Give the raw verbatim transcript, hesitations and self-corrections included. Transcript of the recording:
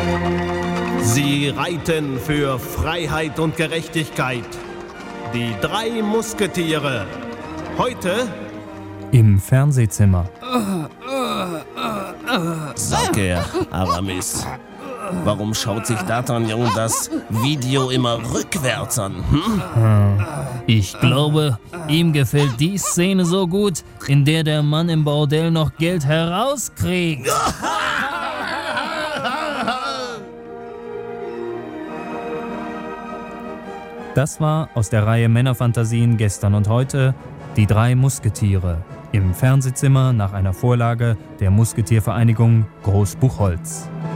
Sie reiten für Freiheit und Gerechtigkeit. Die drei Musketiere. Heute im Fernsehzimmer. Sag er, Aramis. Warum schaut sich D'Artagnan das Video immer rückwärts an? Hm? Ich glaube, ihm gefällt die Szene so gut, in der der Mann im Bordell noch Geld herauskriegt. Das war aus der Reihe Männerfantasien gestern und heute die drei Musketiere im Fernsehzimmer nach einer Vorlage der Musketiervereinigung Groß Buchholz.